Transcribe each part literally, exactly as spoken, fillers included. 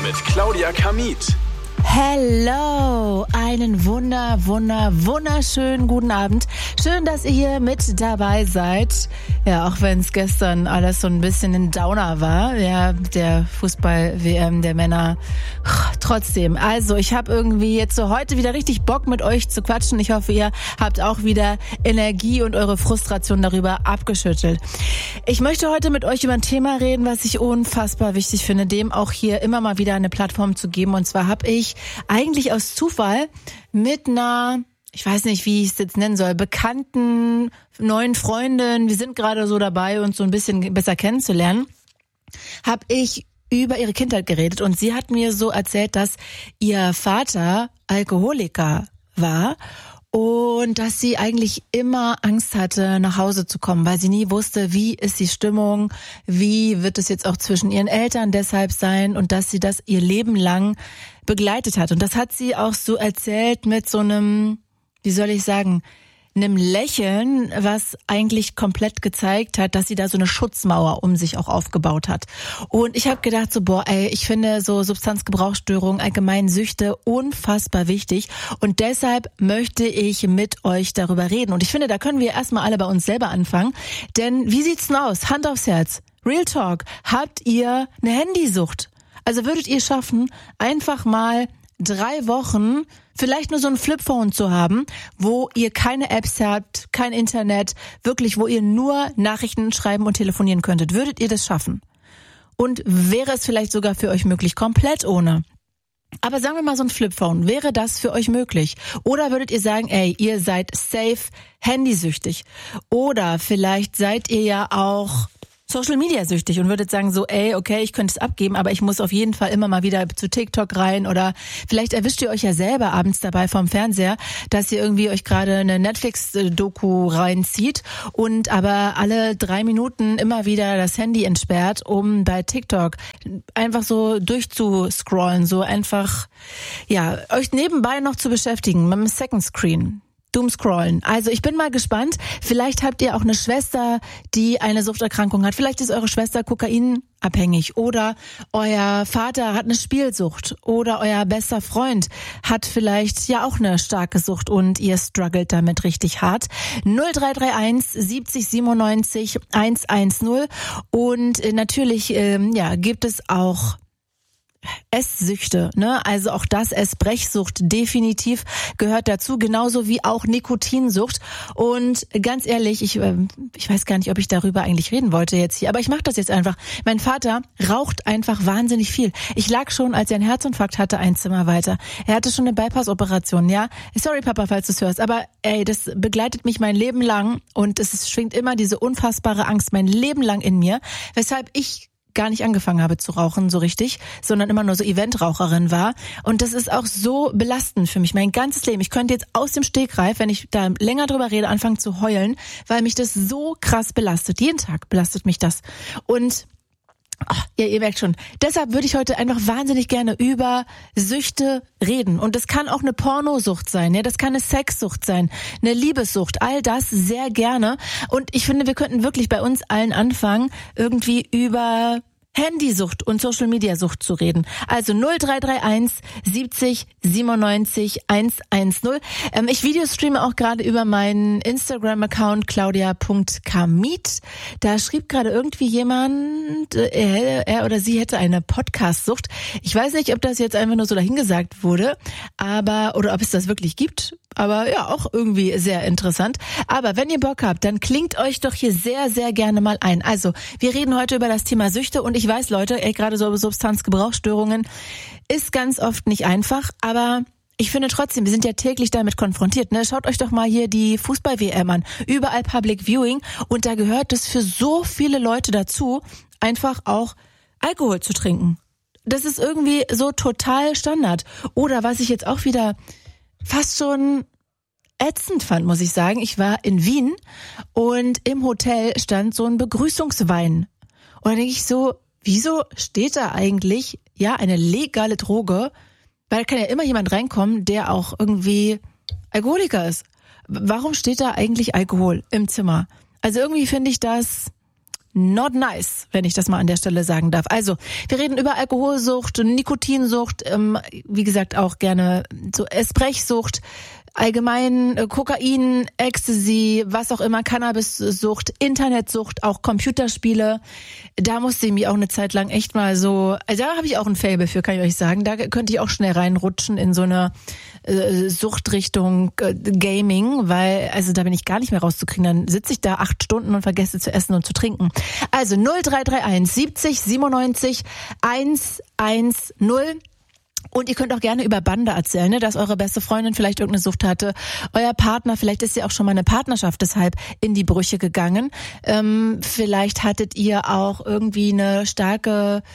mit Claudia Kamit. Hello, einen wunder, wunder, wunderschönen guten Abend. Schön, dass ihr hier mit dabei seid. Ja, auch wenn es gestern alles so ein bisschen ein Downer war, ja, der Fußball-W M der Männer. Trotzdem, also ich habe irgendwie jetzt so heute wieder richtig Bock mit euch zu quatschen. Ich hoffe, ihr habt auch wieder Energie und eure Frustration darüber abgeschüttelt. Ich möchte heute mit euch über ein Thema reden, was ich unfassbar wichtig finde, dem auch hier immer mal wieder eine Plattform zu geben. Und zwar habe ich eigentlich aus Zufall mit einer, ich weiß nicht, wie ich es jetzt nennen soll, bekannten neuen Freundin, wir sind gerade so dabei, uns so ein bisschen besser kennenzulernen, habe ich über ihre Kindheit geredet und sie hat mir so erzählt, dass ihr Vater Alkoholiker war und dass sie eigentlich immer Angst hatte, nach Hause zu kommen, weil sie nie wusste, wie ist die Stimmung, wie wird es jetzt auch zwischen ihren Eltern deshalb sein und dass sie das ihr Leben lang begleitet hat. Und das hat sie auch so erzählt mit so einem, wie soll ich sagen, einem Lächeln, was eigentlich komplett gezeigt hat, dass sie da so eine Schutzmauer um sich auch aufgebaut hat. Und ich habe gedacht so, boah, ey, ich finde so Substanzgebrauchsstörungen, allgemein Süchte unfassbar wichtig. Und deshalb möchte ich mit euch darüber reden. Und ich finde, da können wir erstmal alle bei uns selber anfangen. Denn wie sieht's denn aus? Hand aufs Herz. Real Talk. Habt ihr eine Handysucht? Also würdet ihr schaffen, einfach mal drei Wochen vielleicht nur so ein Flipphone zu haben, wo ihr keine Apps habt, kein Internet, wirklich, wo ihr nur Nachrichten schreiben und telefonieren könntet. Würdet ihr das schaffen? Und wäre es vielleicht sogar für euch möglich, komplett ohne? Aber sagen wir mal so ein Flipphone, wäre das für euch möglich? Oder würdet ihr sagen, ey, ihr seid safe handysüchtig? Oder vielleicht seid ihr ja auch Social Media süchtig und würdet sagen so, ey, okay, ich könnte es abgeben, aber ich muss auf jeden Fall immer mal wieder zu TikTok rein oder vielleicht erwischt ihr euch ja selber abends dabei vorm Fernseher, dass ihr irgendwie euch gerade eine Netflix-Doku reinzieht und aber alle drei Minuten immer wieder das Handy entsperrt, um bei TikTok einfach so durchzuscrollen, so einfach, ja, euch nebenbei noch zu beschäftigen mit dem Second Screen. Doomscrollen. Also ich bin mal gespannt. Vielleicht habt ihr auch eine Schwester, die eine Suchterkrankung hat. Vielleicht ist eure Schwester kokainabhängig oder euer Vater hat eine Spielsucht oder euer bester Freund hat vielleicht ja auch eine starke Sucht und ihr struggelt damit richtig hart. null drei drei eins siebzig siebenundneunzig hundertzehn und natürlich ähm, ja gibt es auch Esssüchte, ne? Also auch das, Essbrechsucht definitiv gehört dazu, genauso wie auch Nikotinsucht. Und ganz ehrlich, ich ich weiß gar nicht, ob ich darüber eigentlich reden wollte jetzt hier, aber ich mache das jetzt einfach. Mein Vater raucht einfach wahnsinnig viel. Ich lag schon, als er einen Herzinfarkt hatte, ein Zimmer weiter. Er hatte schon eine Bypass-Operation, ja? Sorry, Papa, falls du es hörst, aber ey, das begleitet mich mein Leben lang und es schwingt immer diese unfassbare Angst mein Leben lang in mir, weshalb ich gar nicht angefangen habe zu rauchen, so richtig, sondern immer nur so Eventraucherin war. Und das ist auch so belastend für mich, mein ganzes Leben. Ich könnte jetzt aus dem Stegreif, wenn ich da länger drüber rede, anfangen zu heulen, weil mich das so krass belastet. Jeden Tag belastet mich das. Und ach, ja, ihr merkt schon, deshalb würde ich heute einfach wahnsinnig gerne über Süchte reden. Und das kann auch eine Pornosucht sein, ja, das kann eine Sexsucht sein, eine Liebessucht, all das sehr gerne. Und ich finde, wir könnten wirklich bei uns allen anfangen, irgendwie über Handysucht und Social-Media-Sucht zu reden. Also null drei drei eins siebzig siebenundneunzig hundertzehn. Ähm, ich Videostreame auch gerade über meinen Instagram-Account claudia punkt kamit. Da schrieb gerade irgendwie jemand, er, er oder sie hätte eine Podcast-Sucht. Ich weiß nicht, ob das jetzt einfach nur so dahingesagt wurde, aber oder ob es das wirklich gibt. Aber ja, auch irgendwie sehr interessant. Aber wenn ihr Bock habt, dann klingt euch doch hier sehr, sehr gerne mal ein. Also, wir reden heute über das Thema Süchte und ich weiß, Leute, ey, gerade so Substanzgebrauchsstörungen ist ganz oft nicht einfach, aber ich finde trotzdem, wir sind ja täglich damit konfrontiert. Ne? Schaut euch doch mal hier die Fußball-W M an. Überall Public Viewing und da gehört es für so viele Leute dazu, einfach auch Alkohol zu trinken. Das ist irgendwie so total Standard. Oder was ich jetzt auch wieder fast schon ätzend fand, muss ich sagen. Ich war in Wien und im Hotel stand so ein Begrüßungswein. Und da denke ich so, wieso steht da eigentlich ja eine legale Droge? Weil da kann ja immer jemand reinkommen, der auch irgendwie Alkoholiker ist. Warum steht da eigentlich Alkohol im Zimmer? Also irgendwie finde ich das not nice, wenn ich das mal an der Stelle sagen darf. Also, wir reden über Alkoholsucht, Nikotinsucht, ähm, wie gesagt auch gerne so Esprechsucht, allgemein äh, Kokain, Ecstasy, was auch immer, Cannabissucht, Internetsucht, auch Computerspiele. Da musste ich mich auch eine Zeit lang echt mal so, also da habe ich auch ein Faible für, kann ich euch sagen. Da könnte ich auch schnell reinrutschen in so eine äh, Suchtrichtung äh, Gaming, weil, also da bin ich gar nicht mehr rauszukriegen. Dann sitze ich da acht Stunden und vergesse zu essen und zu trinken. Also null drei drei eins siebzig siebenundneunzig hundertzehn. Und ihr könnt auch gerne über Bande erzählen, ne, dass eure beste Freundin vielleicht irgendeine Sucht hatte. Euer Partner, vielleicht ist ja auch schon mal eine Partnerschaft deshalb in die Brüche gegangen. Ähm, vielleicht hattet ihr auch irgendwie eine starke,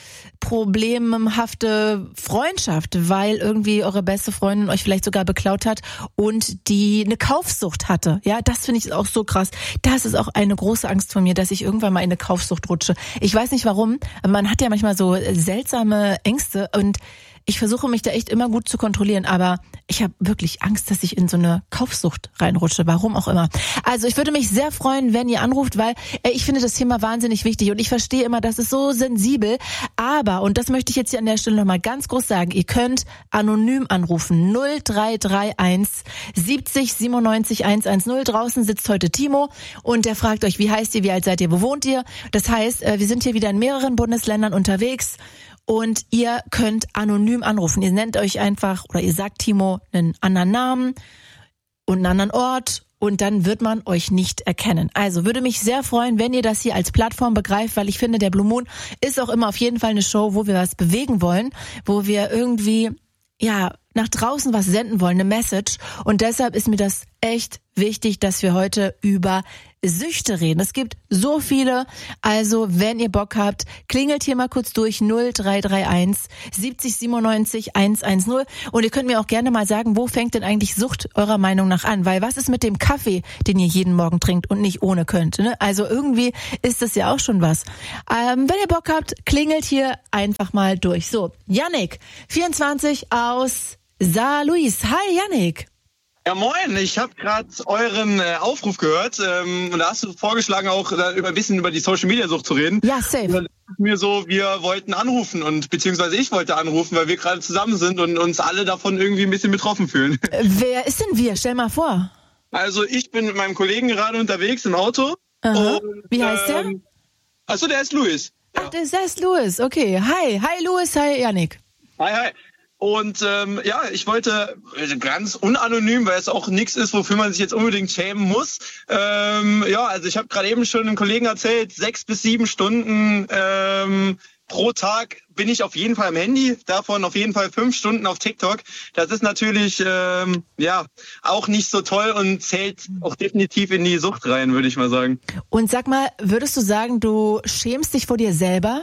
problemhafte Freundschaft, weil irgendwie eure beste Freundin euch vielleicht sogar beklaut hat und die eine Kaufsucht hatte. Ja, das finde ich auch so krass. Das ist auch eine große Angst von mir, dass ich irgendwann mal in eine Kaufsucht rutsche. Ich weiß nicht warum, aber man hat ja manchmal so seltsame Ängste und ich versuche mich da echt immer gut zu kontrollieren, aber ich habe wirklich Angst, dass ich in so eine Kaufsucht reinrutsche, warum auch immer. Also ich würde mich sehr freuen, wenn ihr anruft, weil ey, ich finde das Thema wahnsinnig wichtig und ich verstehe immer, das ist so sensibel, aber, und das möchte ich jetzt hier an der Stelle nochmal ganz groß sagen, ihr könnt anonym anrufen, null drei drei eins siebzig siebenundneunzig hundertzehn. Draußen sitzt heute Timo und der fragt euch, wie heißt ihr, wie alt seid ihr, wo wohnt ihr? Das heißt, wir sind hier wieder in mehreren Bundesländern unterwegs. Und ihr könnt anonym anrufen. Ihr nennt euch einfach, oder ihr sagt Timo einen anderen Namen und einen anderen Ort und dann wird man euch nicht erkennen. Also würde mich sehr freuen, wenn ihr das hier als Plattform begreift, weil ich finde, der Blue Moon ist auch immer auf jeden Fall eine Show, wo wir was bewegen wollen, wo wir irgendwie, ja, nach draußen was senden wollen, eine Message. Und deshalb ist mir das echt wichtig, dass wir heute über Süchte reden. Es gibt so viele, also wenn ihr Bock habt, klingelt hier mal kurz durch null drei drei eins siebzig siebenundneunzig hundertzehn und ihr könnt mir auch gerne mal sagen, wo fängt denn eigentlich Sucht eurer Meinung nach an? Weil was ist mit dem Kaffee, den ihr jeden Morgen trinkt und nicht ohne könnt? Ne? Also irgendwie ist das ja auch schon was. Ähm, wenn ihr Bock habt, klingelt hier einfach mal durch. So, Yannick, vierundzwanzig aus Saarlouis. Hi Yannick. Ja moin, ich habe gerade euren äh, Aufruf gehört ähm, und da hast du vorgeschlagen, auch da über ein bisschen über die Social-Media-Sucht zu reden. Ja, safe. Und dann ist mir so, wir wollten anrufen und beziehungsweise ich wollte anrufen, weil wir gerade zusammen sind und uns alle davon irgendwie ein bisschen betroffen fühlen. Äh, wer ist denn wir? Stell mal vor. Also ich bin mit meinem Kollegen gerade unterwegs im Auto. Aha. Und, wie heißt der? Ähm, achso, der ist Louis. Ach, der ist Louis, okay. Hi, hi Louis, hi Yannick. Hi, hi. Und ähm, ja, ich wollte ganz unanonym, weil es auch nichts ist, wofür man sich jetzt unbedingt schämen muss. Ähm, ja, also ich habe gerade eben schon einem Kollegen erzählt, sechs bis sieben Stunden ähm, pro Tag bin ich auf jeden Fall am Handy, davon auf jeden Fall fünf Stunden auf TikTok. Das ist natürlich ähm, ja auch nicht so toll und zählt auch definitiv in die Sucht rein, würde ich mal sagen. Und sag mal, würdest du sagen, du schämst dich vor dir selber?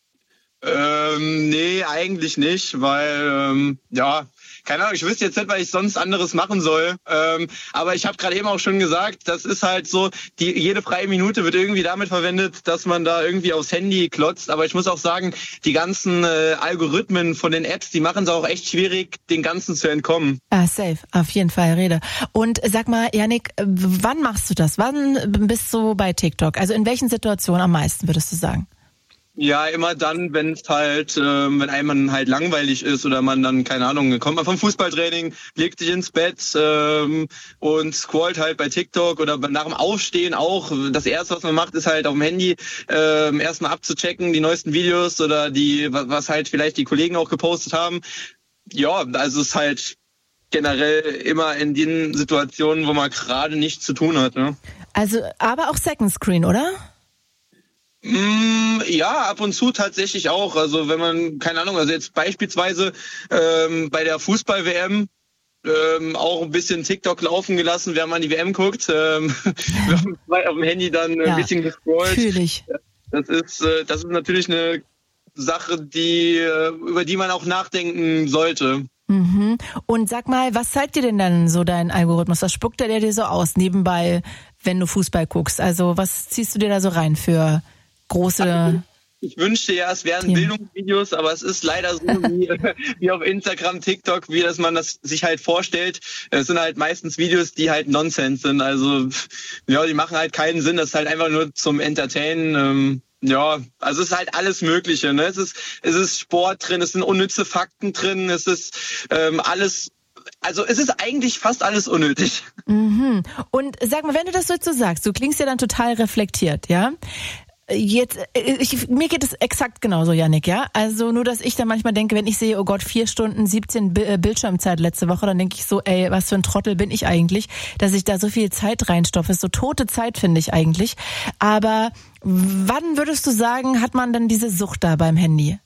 Ähm, nee, eigentlich nicht, weil, ähm, ja, keine Ahnung, ich wüsste jetzt nicht, was ich sonst anderes machen soll. Ähm, aber ich habe gerade eben auch schon gesagt, das ist halt so, die jede freie Minute wird irgendwie damit verwendet, dass man da irgendwie aufs Handy klotzt. Aber ich muss auch sagen, die ganzen äh, Algorithmen von den Apps, die machen es auch echt schwierig, den Ganzen zu entkommen. Ah, safe, auf jeden Fall, Rede. Und sag mal, Yannick, wann machst du das? Wann bist du bei TikTok? Also in welchen Situationen am meisten, würdest du sagen? Ja, immer dann, wenn es halt, ähm, wenn einem halt langweilig ist oder man dann, keine Ahnung, kommt man vom Fußballtraining, legt sich ins Bett ähm, und scrollt halt bei TikTok oder nach dem Aufstehen auch. Das Erste, was man macht, ist halt auf dem Handy ähm, erstmal abzuchecken, die neuesten Videos oder die, was halt vielleicht die Kollegen auch gepostet haben. Ja, also es ist halt generell immer in den Situationen, wo man gerade nichts zu tun hat. Ne? Also, aber auch Second Screen, oder? Mm, ja, ab und zu tatsächlich auch. Also wenn man, keine Ahnung, also jetzt beispielsweise ähm, bei der Fußball-W M ähm, auch ein bisschen TikTok laufen gelassen, während man die W M guckt. Ähm, auf dem Handy dann ein ja, bisschen gescrollt. Fühl ich. Das ist, äh, das ist natürlich eine Sache, die äh, über die man auch nachdenken sollte. Mhm. Und sag mal, was zeigt dir denn dann so dein Algorithmus? Was spuckt der dir so aus nebenbei, wenn du Fußball guckst? Also was ziehst du dir da so rein für große Ich wünschte ja, es wären Bildungsvideos, aber es ist leider so wie, wie auf Instagram, TikTok, wie dass man das sich halt vorstellt. Es sind halt meistens Videos, die halt Nonsens sind. Also ja, die machen halt keinen Sinn. Das ist halt einfach nur zum Entertainen. Ähm, ja, also es ist halt alles Mögliche. Ne? Es ist es ist Sport drin, es sind unnütze Fakten drin, es ist ähm, alles. Also es ist eigentlich fast alles unnötig. Mhm. Und sag mal, wenn du das so sagst, du klingst ja dann total reflektiert, ja? Jetzt, ich, mir geht es exakt genauso, Yannick, ja. Also nur, dass ich dann manchmal denke, wenn ich sehe, oh Gott, vier Stunden siebzehn Bildschirmzeit letzte Woche, dann denke ich so, ey, was für ein Trottel bin ich eigentlich, dass ich da so viel Zeit reinstopfe. Ist so tote Zeit, finde ich eigentlich. Aber wann würdest du sagen, hat man dann diese Sucht da beim Handy?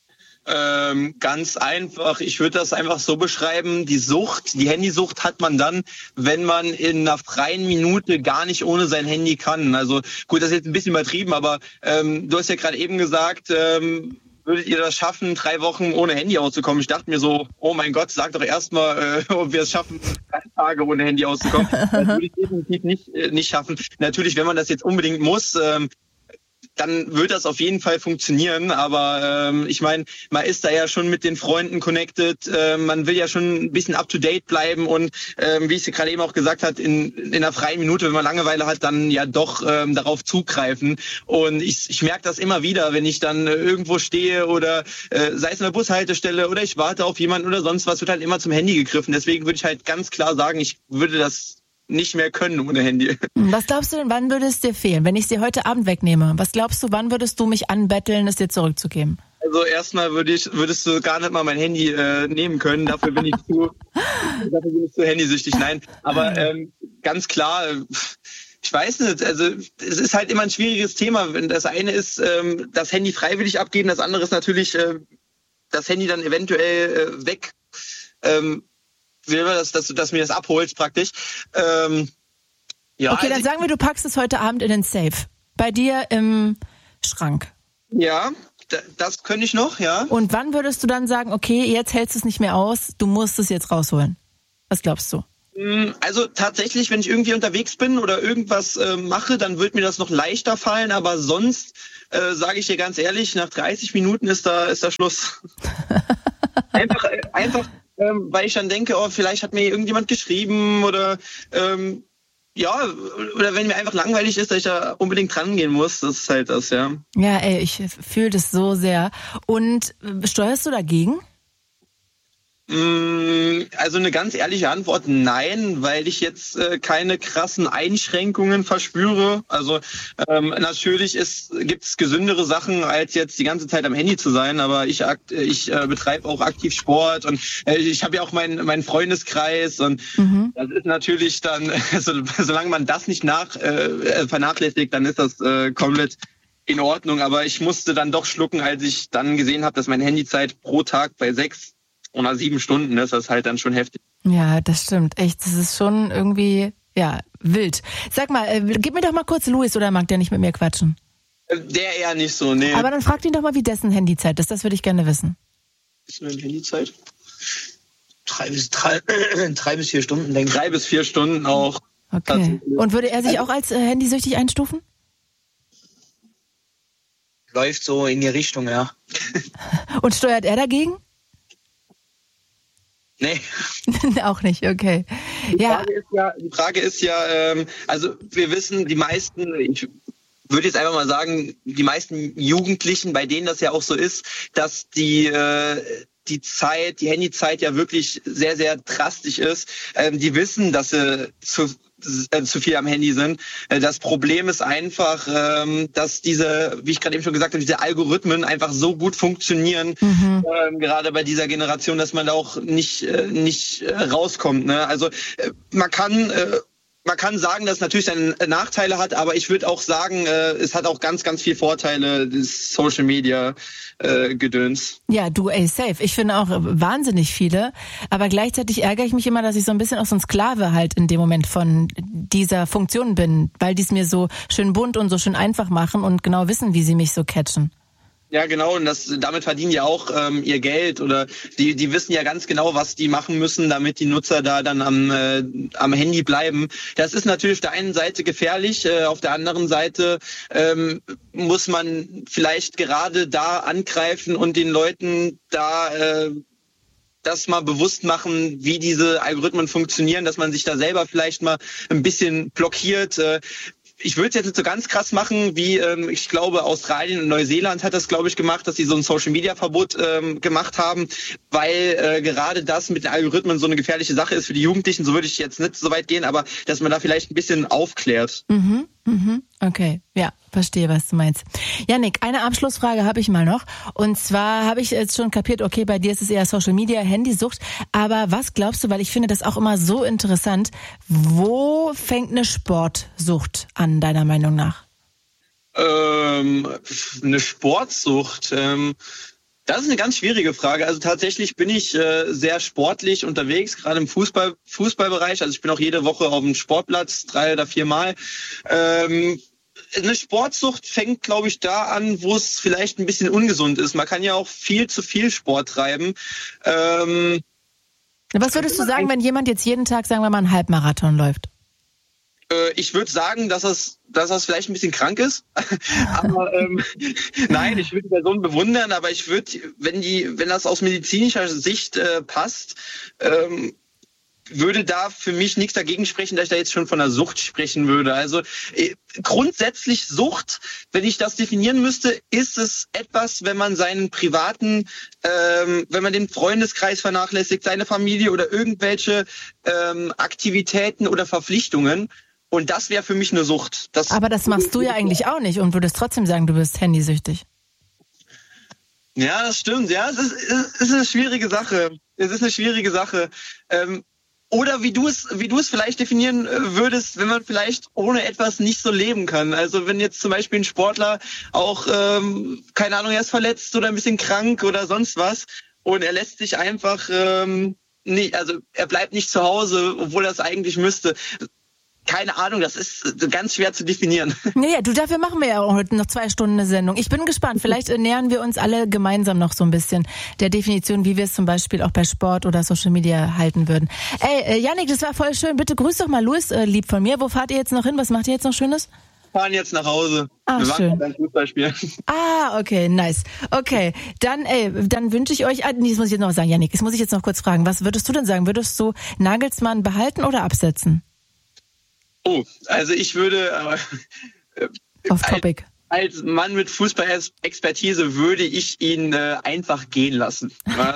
Ähm, ganz einfach. Ich würde das einfach so beschreiben. Die Sucht, die Handysucht hat man dann, wenn man in einer freien Minute gar nicht ohne sein Handy kann. Also gut, das ist jetzt ein bisschen übertrieben, aber ähm, du hast ja gerade eben gesagt, ähm, würdet ihr das schaffen, drei Wochen ohne Handy auszukommen? Ich dachte mir so, oh mein Gott, sag doch erstmal, äh, ob wir es schaffen, drei Tage ohne Handy auszukommen. Das würde ich definitiv nicht, äh, nicht schaffen. Natürlich, wenn man das jetzt unbedingt muss, ähm, dann wird das auf jeden Fall funktionieren. Aber ähm, ich meine, man ist da ja schon mit den Freunden connected. Äh, man will ja schon ein bisschen up-to-date bleiben. Und ähm, wie ich es gerade eben auch gesagt hat, in, in einer freien Minute, wenn man Langeweile hat, dann ja doch ähm, darauf zugreifen. Und ich, ich merke das immer wieder, wenn ich dann äh, irgendwo stehe oder äh, sei es in der Bushaltestelle oder ich warte auf jemanden oder sonst was, wird halt immer zum Handy gegriffen. Deswegen würde ich halt ganz klar sagen, ich würde das nicht mehr können ohne Handy. Was glaubst du denn, wann würde es dir fehlen, wenn ich es dir heute Abend wegnehme? Was glaubst du, wann würdest du mich anbetteln, es dir zurückzugeben? Also erstmal würde ich, würdest du gar nicht mal mein Handy äh, nehmen können. Dafür bin ich zu, dafür bin ich zu handysüchtig. Nein, aber ähm, ganz klar. Ich weiß nicht, also es ist halt immer ein schwieriges Thema. Das eine ist ähm, das Handy freiwillig abgeben, das andere ist natürlich äh, das Handy dann eventuell äh, weg. Ähm, will man, dass, dass du dass mir das abholst praktisch. Ähm, ja, okay, also dann sagen wir, du packst es heute Abend in den Safe. Bei dir im Schrank. Ja, d- das könnte ich noch, ja. Und wann würdest du dann sagen, okay, jetzt hältst du es nicht mehr aus, du musst es jetzt rausholen? Was glaubst du? Also tatsächlich, wenn ich irgendwie unterwegs bin oder irgendwas äh, mache, dann wird mir das noch leichter fallen, aber sonst äh, sage ich dir ganz ehrlich, nach dreißig Minuten ist da ist da Schluss. einfach äh, einfach ähm, weil ich dann denke, oh, vielleicht hat mir irgendjemand geschrieben oder ähm, ja, oder wenn mir einfach langweilig ist, dass ich da unbedingt dran gehen muss, das ist halt das, ja. Ja, ey, ich fühle das so sehr. Und steuerst du dagegen? Also eine ganz ehrliche Antwort, nein, weil ich jetzt äh, keine krassen Einschränkungen verspüre. Also ähm, natürlich gibt es gesündere Sachen, als jetzt die ganze Zeit am Handy zu sein, aber ich, ich äh, betreibe auch aktiv Sport und äh, ich habe ja auch meinen meinen Freundeskreis und mhm. das ist natürlich dann, also, solange man das nicht nach äh, vernachlässigt, dann ist das äh, komplett in Ordnung. Aber ich musste dann doch schlucken, als ich dann gesehen habe, dass meine Handyzeit pro Tag bei sechs oder sieben Stunden ist, das halt dann schon heftig. Ja, das stimmt. Echt, das ist schon irgendwie, ja, wild. Sag mal, äh, gib mir doch mal kurz Luis, oder mag der nicht mit mir quatschen? Der eher nicht so, nee. Aber dann frag ihn doch mal, wie dessen Handyzeit ist. Das würde ich gerne wissen. Ist meine Handyzeit? Drei bis, drei, drei bis vier Stunden, denke ich. Drei bis vier Stunden auch. Okay. Und würde er sich auch als äh, handysüchtig einstufen? Läuft so in die Richtung, ja. Und steuert er dagegen? Nee. Auch nicht, okay. Die ja. Frage ist ja, die Frage ist ja, ähm, also wir wissen, die meisten, ich würde jetzt einfach mal sagen, die meisten Jugendlichen, bei denen das ja auch so ist, dass die äh, die Zeit, die Handyzeit ja wirklich sehr, sehr drastisch ist. Ähm, die wissen, dass sie zu äh, zu viel am Handy sind. Äh, das Problem ist einfach, ähm, dass diese, wie ich gerade eben schon gesagt habe, diese Algorithmen einfach so gut funktionieren, mhm. ähm, gerade bei dieser Generation, dass man da auch nicht äh, nicht äh, rauskommt. Ne? Also äh, man kann äh, Man kann sagen, dass es natürlich seine Nachteile hat, aber ich würde auch sagen, äh, es hat auch ganz, ganz viele Vorteile, das Social Media äh, Gedöns. Ja, du, ey, safe. Ich finde auch wahnsinnig viele, aber gleichzeitig ärgere ich mich immer, dass ich so ein bisschen auch so ein Sklave halt in dem Moment von dieser Funktion bin, weil die es mir so schön bunt und so schön einfach machen und genau wissen, wie sie mich so catchen. Ja, genau, und das, damit verdienen ja auch ähm, ihr Geld oder die die wissen ja ganz genau, was die machen müssen, damit die Nutzer da dann am äh, am Handy bleiben. Das ist natürlich auf der einen Seite gefährlich, äh, auf der anderen Seite ähm, muss man vielleicht gerade da angreifen und den Leuten da äh, das mal bewusst machen, wie diese Algorithmen funktionieren, dass man sich da selber vielleicht mal ein bisschen blockiert. Äh, Ich würde es jetzt nicht so ganz krass machen, wie ähm, ich glaube Australien und Neuseeland hat das, glaube ich, gemacht, dass sie so ein Social-Media-Verbot ähm, gemacht haben, weil äh, gerade das mit den Algorithmen so eine gefährliche Sache ist für die Jugendlichen. So würde ich jetzt nicht so weit gehen, aber dass man da vielleicht ein bisschen aufklärt. Mhm, mhm, okay, ja, verstehe, was du meinst. Jannik, eine Abschlussfrage habe ich mal noch. Und zwar habe ich jetzt schon kapiert, okay, bei dir ist es eher Social-Media, Handysucht. Aber was glaubst du, weil ich finde das auch immer so interessant, wo fängt eine Sportsucht an, deiner Meinung nach? Ähm, eine Sportsucht, ähm, das ist eine ganz schwierige Frage. Also tatsächlich bin ich äh, sehr sportlich unterwegs, gerade im Fußball, Fußballbereich. Also ich bin auch jede Woche auf dem Sportplatz, drei oder viermal. Ähm, eine Sportsucht fängt, glaube ich, da an, wo es vielleicht ein bisschen ungesund ist. Man kann ja auch viel zu viel Sport treiben. Ähm, Was würdest du sagen, wenn jemand jetzt jeden Tag, sagen wir mal, einen Halbmarathon läuft? Ich würde sagen, dass das, dass das vielleicht ein bisschen krank ist. aber ähm, nein, ich würde die Person bewundern, aber ich würde, wenn die, wenn das aus medizinischer Sicht äh, passt, ähm, würde da für mich nichts dagegen sprechen, dass ich da jetzt schon von einer Sucht sprechen würde. Also äh, grundsätzlich Sucht, wenn ich das definieren müsste, ist es etwas, wenn man seinen privaten, ähm, wenn man den Freundeskreis vernachlässigt, seine Familie oder irgendwelche ähm, Aktivitäten oder Verpflichtungen. Und das wäre für mich eine Sucht. Das Aber das machst du ja eigentlich auch nicht und würdest trotzdem sagen, du bist handysüchtig. Ja, das stimmt. Ja, es ist, es ist eine schwierige Sache. Es ist eine schwierige Sache. Ähm, oder wie du es, wie du es vielleicht definieren würdest, wenn man vielleicht ohne etwas nicht so leben kann. Also wenn jetzt zum Beispiel ein Sportler auch, ähm, keine Ahnung, er ist verletzt oder ein bisschen krank oder sonst was und er lässt sich einfach, ähm, nee, also er bleibt nicht zu Hause, obwohl er es eigentlich müsste. Keine Ahnung, das ist ganz schwer zu definieren. Naja, du, dafür machen wir ja auch heute noch zwei Stunden eine Sendung. Ich bin gespannt. Vielleicht nähern wir uns alle gemeinsam noch so ein bisschen der Definition, wie wir es zum Beispiel auch bei Sport oder Social Media halten würden. Ey, äh, Jannik, das war voll schön. Bitte grüß doch mal Louis, äh, lieb von mir. Wo fahrt ihr jetzt noch hin? Was macht ihr jetzt noch Schönes? Wir fahren jetzt nach Hause. Ah, wir schön. waren beim Fußballspiel. Ah, okay, nice. Okay, dann, ey, dann wünsche ich euch, ah, nee, das muss ich jetzt noch sagen, Jannik, das muss ich jetzt noch kurz fragen. Was würdest du denn sagen? Würdest du Nagelsmann behalten oder absetzen? Oh, also ich würde äh, Off topic. Als, als Mann mit Fußball-Expertise würde ich ihn äh, einfach gehen lassen. Ja?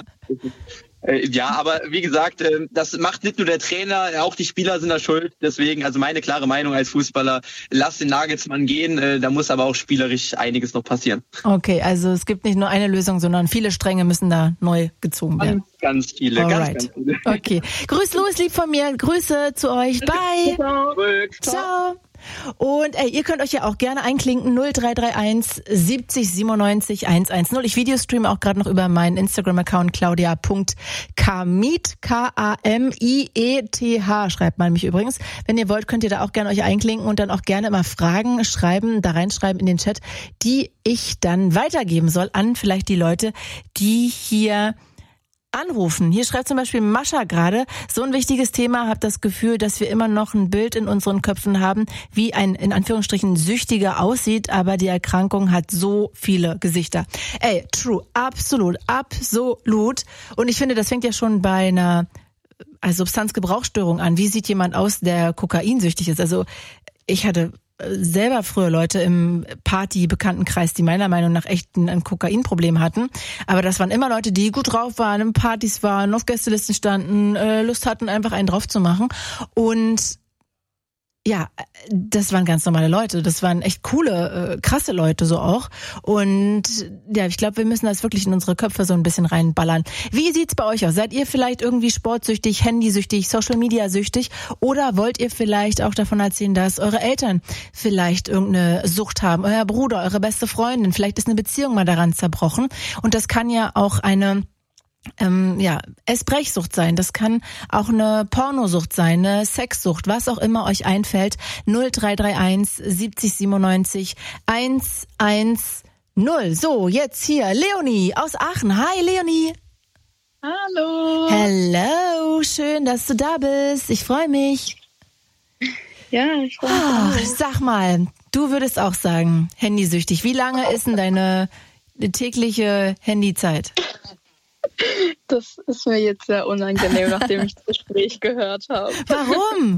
äh, ja, aber wie gesagt, äh, das macht nicht nur der Trainer, auch die Spieler sind da schuld. Deswegen, also meine klare Meinung als Fußballer, lass den Nagelsmann gehen. Äh, da muss aber auch spielerisch einiges noch passieren. Okay, also es gibt nicht nur eine Lösung, sondern viele Stränge müssen da neu gezogen werden. Ganz, ganz viele, ganz, ganz viele. Okay, grüß Louis, lieb von mir, Grüße zu euch, bye. Ciao. Ciao. Und ey, ihr könnt euch ja auch gerne einklinken, null drei drei eins siebzig siebenundneunzig hundertzehn. Ich videostreame auch gerade noch über meinen Instagram-Account claudia punkt kamiet, K A M I E T H schreibt man mich übrigens. Wenn ihr wollt, könnt ihr da auch gerne euch einklinken und dann auch gerne immer Fragen schreiben, da reinschreiben in den Chat, die ich dann weitergeben soll an vielleicht die Leute, die hier anrufen. Hier schreibt zum Beispiel Mascha gerade, so ein wichtiges Thema, habe das Gefühl, dass wir immer noch ein Bild in unseren Köpfen haben, wie ein, in Anführungsstrichen, Süchtiger aussieht, aber die Erkrankung hat so viele Gesichter. Ey, true, absolut, absolut. Und ich finde, das fängt ja schon bei einer also Substanzgebrauchsstörung an. Wie sieht jemand aus, der kokainsüchtig ist? Also ich hatte selber früher Leute im Party-Bekanntenkreis, die meiner Meinung nach echt ein, ein Kokainproblem hatten. Aber das waren immer Leute, die gut drauf waren, im Partys waren, auf Gästelisten standen, äh, Lust hatten, einfach einen drauf zu machen. Und ja, das waren ganz normale Leute. Das waren echt coole, äh, krasse Leute so auch. Und ja, ich glaube, wir müssen das wirklich in unsere Köpfe so ein bisschen reinballern. Wie sieht's bei euch aus? Seid ihr vielleicht irgendwie sportsüchtig, handysüchtig, Social Media süchtig? Oder wollt ihr vielleicht auch davon erzählen, dass eure Eltern vielleicht irgendeine Sucht haben? Euer Bruder, eure beste Freundin? Vielleicht ist eine Beziehung mal daran zerbrochen. Und das kann ja auch eine Ähm, ja, Essbrechsucht sein, das kann auch eine Pornosucht sein, eine Sexsucht, was auch immer euch einfällt. null drei drei eins siebzig siebenundneunzig hundertzehn. null. So, jetzt hier Leonie aus Aachen. Hi Leonie. Hallo. Hello, schön, dass du da bist. Ich freue mich. Ja, ich freue mich Oh, auch. sag mal, du würdest auch sagen, handysüchtig. Wie lange ist denn deine tägliche Handyzeit? Das ist mir jetzt sehr unangenehm, nachdem ich das Gespräch gehört habe. Warum?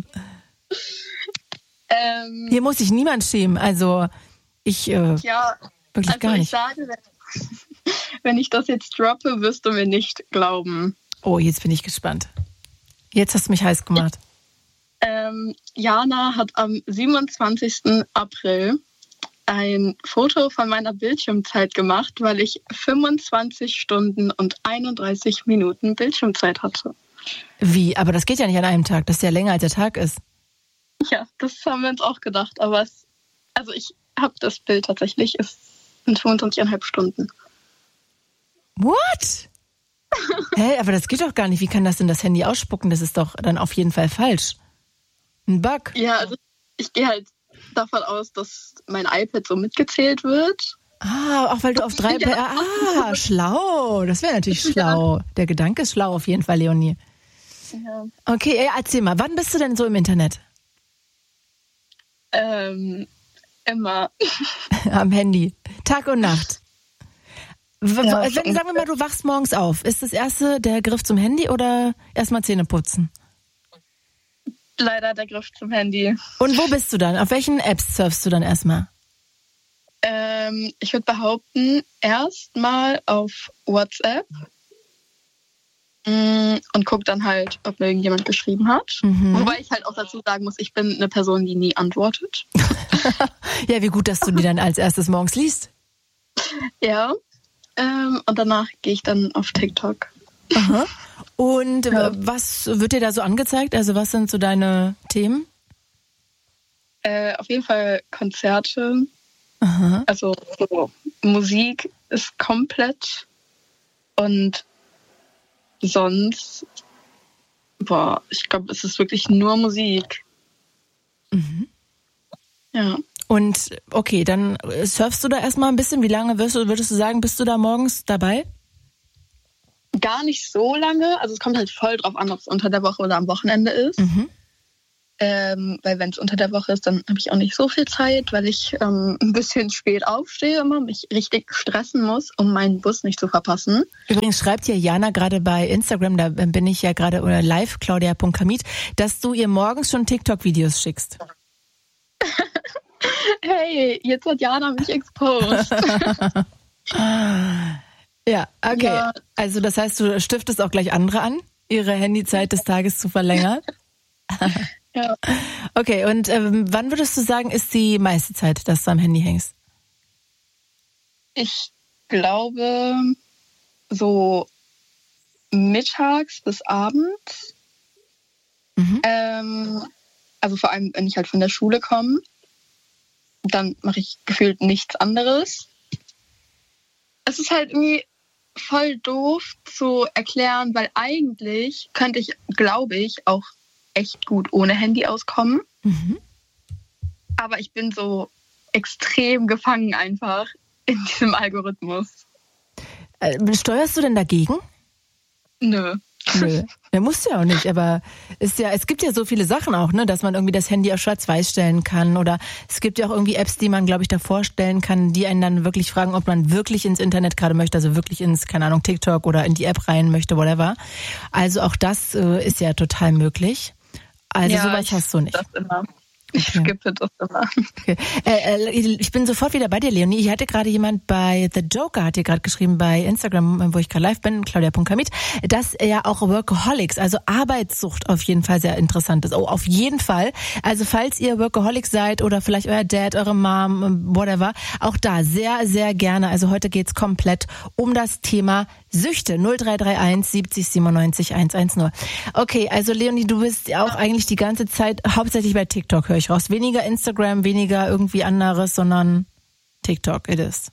Ähm, Hier muss sich niemand schämen. Also ich äh, ja, wirklich also gar ich nicht. sage, wenn, wenn ich das jetzt droppe, wirst du mir nicht glauben. Oh, jetzt bin ich gespannt. Jetzt hast du mich heiß gemacht. Ähm, Jana hat am siebenundzwanzigsten April ein Foto von meiner Bildschirmzeit gemacht, weil ich fünfundzwanzig Stunden und einunddreißig Minuten Bildschirmzeit hatte. Wie? Aber das geht ja nicht an einem Tag. Das ist ja länger als der Tag ist. Ja, das haben wir uns auch gedacht. Aber es, also ich habe das Bild tatsächlich, es sind fünfundzwanzig Komma fünf Stunden. What? Hä, aber das geht doch gar nicht. Wie kann das denn das Handy ausspucken? Das ist doch dann auf jeden Fall falsch. Ein Bug. Ja, also ich gehe halt davon aus, dass mein iPad so mitgezählt wird. Ah, auch weil du auf drei... Ja. Ah, schlau. Das wäre natürlich schlau. Der Gedanke ist schlau auf jeden Fall, Leonie. Ja. Okay, ey, erzähl mal, wann bist du denn so im Internet? Ähm, immer. Am Handy. Tag und Nacht. W- Ja, w- Wenn, sagen wir mal, du wachst morgens auf. Ist das erste der Griff zum Handy oder erstmal Zähne putzen? Leider der Griff zum Handy. Und wo bist du dann? Auf welchen Apps surfst du dann erstmal? Ähm, ich würde behaupten, erstmal auf WhatsApp mm, und guck dann halt, ob mir irgendjemand geschrieben hat. Mhm. Wobei ich halt auch dazu sagen muss, ich bin eine Person, die nie antwortet. Ja, wie gut, dass du die dann als erstes morgens liest. Ja. Ähm, und danach gehe ich dann auf TikTok. Aha. Und Ja. äh, was wird dir da so angezeigt? Also was sind so deine Themen? Äh, auf jeden Fall Konzerte. Aha. Also so, Musik ist komplett. Und sonst, boah, ich glaube, es ist wirklich nur Musik. Mhm. Ja. Und okay, dann äh, surfst du da erstmal ein bisschen. Wie lange wirst du, würdest du sagen, bist du da morgens dabei? Gar nicht so lange. Also es kommt halt voll drauf an, ob es unter der Woche oder am Wochenende ist. Mhm. Ähm, weil wenn es unter der Woche ist, dann habe ich auch nicht so viel Zeit, weil ich ähm, ein bisschen spät aufstehe immer, mich richtig stressen muss, um meinen Bus nicht zu verpassen. Übrigens schreibt hier Jana gerade bei Instagram, da bin ich ja gerade oder live, claudia punkt kamit, dass du ihr morgens schon TikTok-Videos schickst. Hey, jetzt hat Jana mich exposed. Ja, okay. Ja. Also das heißt, du stiftest auch gleich andere an, ihre Handyzeit des Tages zu verlängern. Ja. Okay, und ähm, wann würdest du sagen, ist die meiste Zeit, dass du am Handy hängst? Ich glaube, so mittags bis abends. Mhm. Ähm, also vor allem, wenn ich halt von der Schule komme, dann mache ich gefühlt nichts anderes. Es ist halt irgendwie voll doof zu erklären, weil eigentlich könnte ich, glaube ich, auch echt gut ohne Handy auskommen. Mhm. Aber ich bin so extrem gefangen einfach in diesem Algorithmus. Äh, steuerst du denn dagegen? Nö. Nö, der muss ja auch nicht, aber ist ja, es gibt ja so viele Sachen auch, ne, dass man irgendwie das Handy auf schwarz-weiß stellen kann oder es gibt ja auch irgendwie Apps, die man, glaube ich, davor stellen kann, die einen dann wirklich fragen, ob man wirklich ins Internet gerade möchte, also wirklich ins, keine Ahnung, TikTok oder in die App rein möchte, whatever. Also auch das äh, ist ja total möglich. Also Ja, sowas ich hast du nicht. Das immer. Ich Okay. skippe das immer. Okay. Äh, äh, ich bin sofort wieder bei dir, Leonie. Ich hatte gerade jemand bei The Joker, hat dir gerade geschrieben bei Instagram, wo ich gerade live bin, claudia punkt kamit, dass ja auch Workaholics, also Arbeitssucht auf jeden Fall sehr interessant ist. Oh, auf jeden Fall. Also falls ihr Workaholics seid oder vielleicht euer Dad, eure Mom, whatever, auch da sehr, sehr gerne. Also heute geht's komplett um das Thema Süchte. null drei drei eins siebzig siebenundneunzig hundertzehn. Okay, also Leonie, du bist auch eigentlich die ganze Zeit hauptsächlich bei TikTok, höre ich raus. Weniger Instagram, weniger irgendwie anderes, sondern TikTok, it is.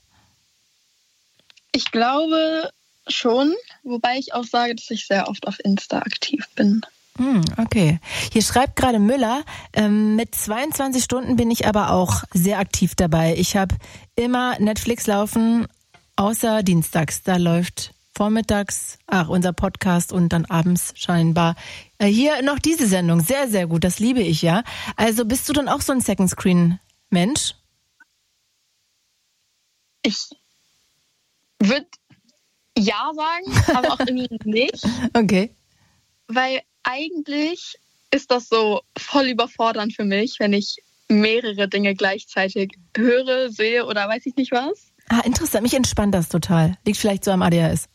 Ich glaube schon, wobei ich auch sage, dass ich sehr oft auf Insta aktiv bin. Hm, okay. Hier schreibt gerade Müller, ähm, mit zweiundzwanzig Stunden bin ich aber auch sehr aktiv dabei. Ich habe immer Netflix laufen, außer dienstags. Da läuft vormittags, ach, unser Podcast und dann abends scheinbar äh, hier noch diese Sendung. Sehr, sehr gut, das liebe ich ja. Also bist du dann auch so ein Second Screen Mensch? Ich würde ja sagen, aber auch irgendwie nicht. Okay. Weil eigentlich ist das so voll überfordernd für mich, wenn ich mehrere Dinge gleichzeitig höre, sehe oder weiß ich nicht was. Ah, interessant. Mich entspannt das total. Liegt vielleicht so am A D H S.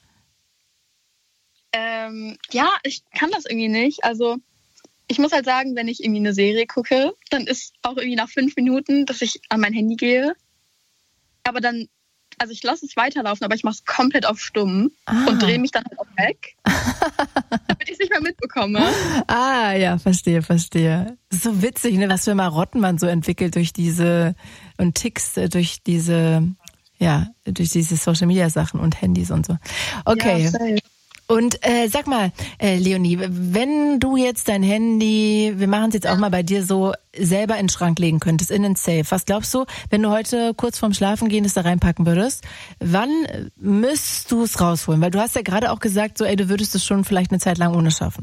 Ähm, ja, ich kann das irgendwie nicht. Also ich muss halt sagen, wenn ich irgendwie eine Serie gucke, dann ist auch irgendwie nach fünf Minuten, dass ich an mein Handy gehe. Aber dann, also ich lasse es weiterlaufen, aber ich mache es komplett auf stumm ah. und drehe mich dann halt auch weg, damit ich es nicht mehr mitbekomme. Ah, ja, verstehe, verstehe. Das ist so witzig, ne, was für Marotten man so entwickelt durch diese und Ticks, durch diese, ja, durch diese Social-Media-Sachen und Handys und so. Okay. Ja, und äh, sag mal, äh, Leonie, wenn du jetzt dein Handy, wir machen es jetzt auch mal bei dir so, selber in den Schrank legen könntest, in den Safe. Was glaubst du, wenn du heute kurz vorm Schlafengehen das da reinpacken würdest, wann müsstest du es rausholen? Weil du hast ja gerade auch gesagt, so, ey, du würdest es schon vielleicht eine Zeit lang ohne schaffen.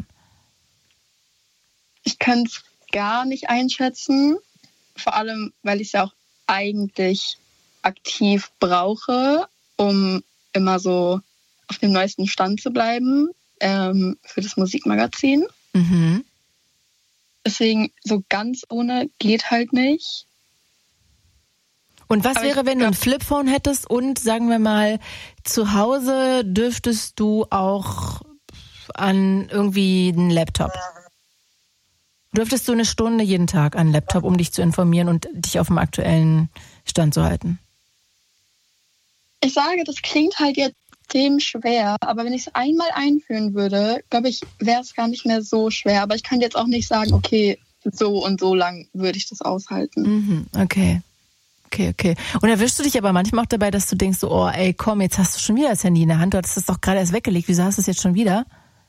Ich kann es gar nicht einschätzen, vor allem, weil ich es ja auch eigentlich aktiv brauche, um immer so auf dem neuesten Stand zu bleiben ähm, für das Musikmagazin. Mhm. Deswegen so ganz ohne geht halt nicht. Und was Aber wäre, wenn du ein Flipphone hättest und, sagen wir mal, zu Hause dürftest du auch an irgendwie einen Laptop? Dürftest du eine Stunde jeden Tag an einen Laptop, um dich zu informieren und dich auf dem aktuellen Stand zu halten? Ich sage, das klingt halt jetzt dem schwer, aber wenn ich es einmal einführen würde, glaube ich, wäre es gar nicht mehr so schwer. Aber ich kann jetzt auch nicht sagen, okay, so und so lang würde ich das aushalten. Mhm, okay. Okay, okay. Und erwischst du dich aber manchmal auch dabei, dass du denkst, so, oh, ey, komm, jetzt hast du schon wieder das Handy in der Hand, du hattest das doch gerade erst weggelegt, wieso hast du es jetzt schon wieder?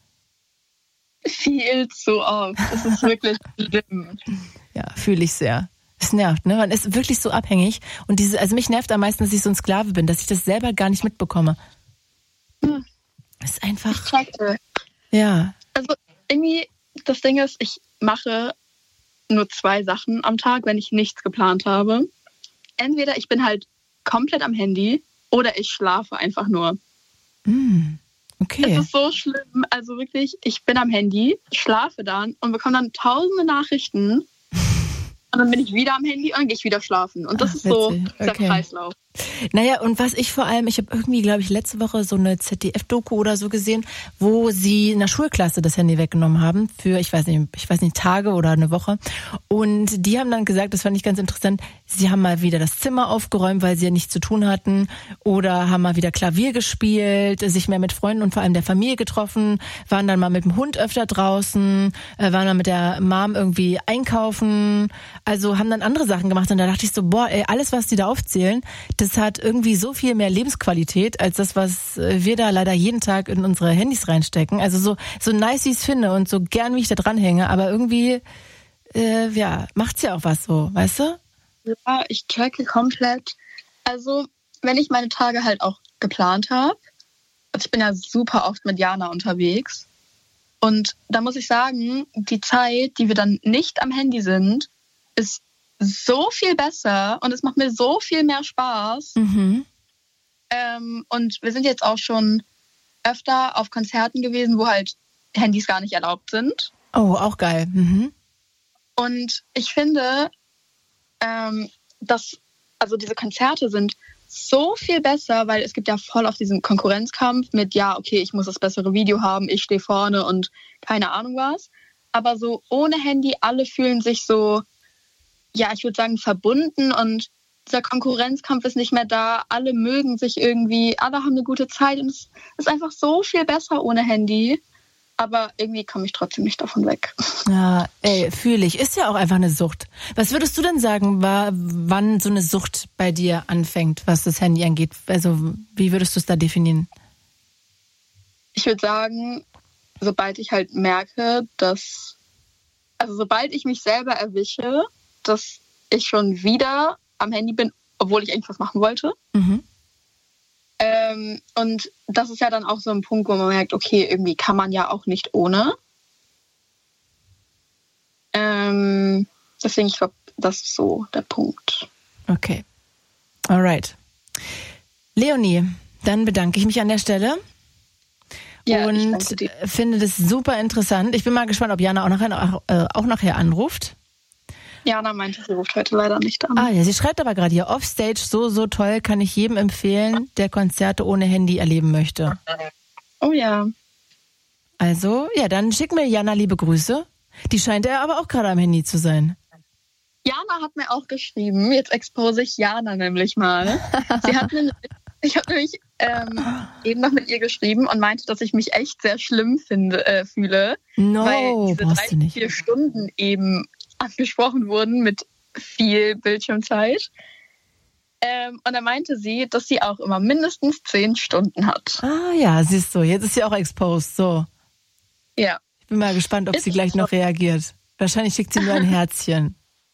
Viel zu oft. Das ist wirklich schlimm. Ja, fühle ich sehr. Es nervt, ne? Man ist wirklich so abhängig. Und diese, also mich nervt am meisten, dass ich so ein Sklave bin, dass ich das selber gar nicht mitbekomme. Hm. Das ist einfach. Ich checkte. Ja. Also irgendwie, das Ding ist, ich mache nur zwei Sachen am Tag, wenn ich nichts geplant habe. Entweder ich bin halt komplett am Handy oder ich schlafe einfach nur. Mm, okay. Es ist so schlimm. Also wirklich, ich bin am Handy, schlafe dann und bekomme dann tausende Nachrichten. Und dann bin ich wieder am Handy und dann gehe ich wieder schlafen. Und das Ach, ist so der okay. Kreislauf. Naja, und was ich vor allem, ich habe irgendwie, glaube ich, letzte Woche so eine Z D F-Doku oder so gesehen, wo sie in der Schulklasse das Handy weggenommen haben für, ich weiß nicht, ich weiß nicht, Tage oder eine Woche. Und die haben dann gesagt, das fand ich ganz interessant, sie haben mal wieder das Zimmer aufgeräumt, weil sie ja nichts zu tun hatten, oder haben mal wieder Klavier gespielt, sich mehr mit Freunden und vor allem der Familie getroffen, waren dann mal mit dem Hund öfter draußen, waren dann mit der Mom irgendwie einkaufen, also haben dann andere Sachen gemacht. Und da dachte ich so, boah, ey, alles, was die da aufzählen, das hat irgendwie so viel mehr Lebensqualität als das, was wir da leider jeden Tag in unsere Handys reinstecken. Also so, so nice, wie ich es finde und so gern, wie ich da dranhänge, aber irgendwie, äh, ja, macht's ja auch was so, weißt du? Ja, ich checke komplett. Also, wenn ich meine Tage halt auch geplant habe, also ich bin ja super oft mit Jana unterwegs, und da muss ich sagen, die Zeit, die wir dann nicht am Handy sind, ist so viel besser und es macht mir so viel mehr Spaß. Mhm. Ähm, und wir sind jetzt auch schon öfter auf Konzerten gewesen, wo halt Handys gar nicht erlaubt sind. Oh, auch geil. Mhm. Und ich finde, ähm, dass also diese Konzerte sind so viel besser, weil es gibt ja voll auf diesen Konkurrenzkampf mit, ja, okay, ich muss das bessere Video haben, ich stehe vorne und keine Ahnung was. Aber so ohne Handy, alle fühlen sich so, ja, ich würde sagen, verbunden, und dieser Konkurrenzkampf ist nicht mehr da. Alle mögen sich irgendwie, alle haben eine gute Zeit und es ist einfach so viel besser ohne Handy. Aber irgendwie komme ich trotzdem nicht davon weg. Ja, ey, fühle ich. Ist ja auch einfach eine Sucht. Was würdest du denn sagen, war, wann so eine Sucht bei dir anfängt, was das Handy angeht? Also, wie würdest du es da definieren? Ich würde sagen, sobald ich halt merke, dass, also sobald ich mich selber erwische, dass ich schon wieder am Handy bin, obwohl ich eigentlich was machen wollte. Mhm. Ähm, und das ist ja dann auch so ein Punkt, wo man merkt, okay, irgendwie kann man ja auch nicht ohne. Ähm, deswegen, ich glaube, das ist so der Punkt. Okay. Alright. Leonie, dann bedanke ich mich an der Stelle. Ja, und finde das super interessant. Ich bin mal gespannt, ob Jana auch nachher, äh, auch nachher anruft. Jana meinte, sie ruft heute leider nicht an. Ah ja, sie schreibt aber gerade hier, Offstage, so, so toll, kann ich jedem empfehlen, der Konzerte ohne Handy erleben möchte. Oh ja. Also, ja, dann schick mir Jana liebe Grüße. Die scheint ja aber auch gerade am Handy zu sein. Jana hat mir auch geschrieben, jetzt expose ich Jana nämlich mal. Sie hat nämlich, ich habe nämlich ähm, eben noch mit ihr geschrieben und meinte, dass ich mich echt sehr schlimm finde, äh, fühle. No, weil diese brauchst drei, du nicht. vier Stunden eben angesprochen wurden mit viel Bildschirmzeit. Ähm, und da meinte sie, dass sie auch immer mindestens zehn Stunden hat. Ah ja, siehst du, jetzt ist sie auch exposed, so. Ja. Ich bin mal gespannt, ob Ist sie gleich noch reagiert. Wahrscheinlich schickt sie nur ein Herzchen.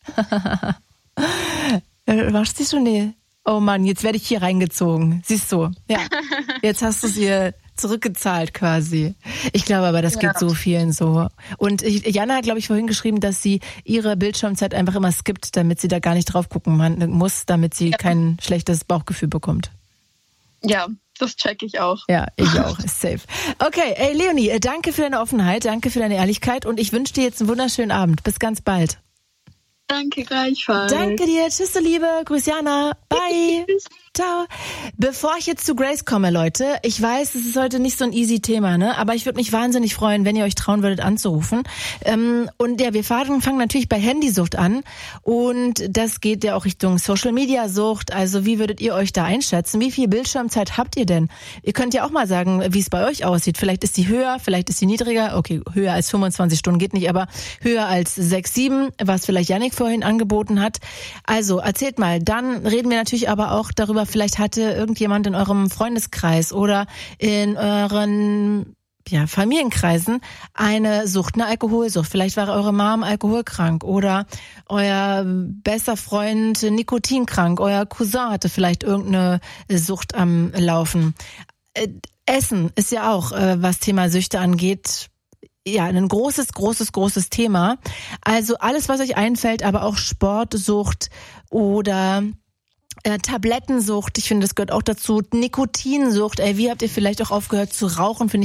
Wascht sie schon? Nee. Oh Mann, jetzt werde ich hier reingezogen. Siehst du? Ja. Jetzt hast du es ihr zurückgezahlt quasi. Ich glaube aber, das Ja. geht so vielen so. Und ich, Jana hat, glaube ich, vorhin geschrieben, dass sie ihre Bildschirmzeit einfach immer skippt, damit sie da gar nicht drauf gucken muss, damit sie Ja. kein schlechtes Bauchgefühl bekommt. Ja, das check ich auch. Ja, ich auch. Ist safe. Okay, ey Leonie, äh, danke für deine Offenheit, danke für deine Ehrlichkeit und ich wünsche dir jetzt einen wunderschönen Abend. Bis ganz bald. Danke gleichfalls. Danke dir. Tschüss, du Liebe. Grüß Jana. Bye. Tschüss. Ciao. Bevor ich jetzt zu Grace komme, Leute, ich weiß, es ist heute nicht so ein easy Thema, ne? Aber ich würde mich wahnsinnig freuen, wenn ihr euch trauen würdet anzurufen. Ähm, und ja, wir fangen, fangen natürlich bei Handysucht an. Und das geht ja auch Richtung Social-Media-Sucht. Also wie würdet ihr euch da einschätzen? Wie viel Bildschirmzeit habt ihr denn? Ihr könnt ja auch mal sagen, wie es bei euch aussieht. Vielleicht ist die höher, vielleicht ist die niedriger. Okay, höher als fünfundzwanzig Stunden geht nicht, aber höher als sechs, sieben, was vielleicht Yannick vorhin angeboten hat. Also erzählt mal. Dann reden wir natürlich aber auch darüber, vielleicht hatte irgendjemand in eurem Freundeskreis oder in euren ja, Familienkreisen eine Sucht, eine Alkoholsucht. Vielleicht war eure Mom alkoholkrank oder euer bester Freund nikotinkrank. Euer Cousin hatte vielleicht irgendeine Sucht am Laufen. Essen ist ja auch, was Thema Süchte angeht, ja, ein großes, großes, großes Thema. Also alles, was euch einfällt, aber auch Sportsucht oder Äh, Tablettensucht, ich finde, das gehört auch dazu. Nikotinsucht, ey, wie habt ihr vielleicht auch aufgehört zu rauchen? Finde ich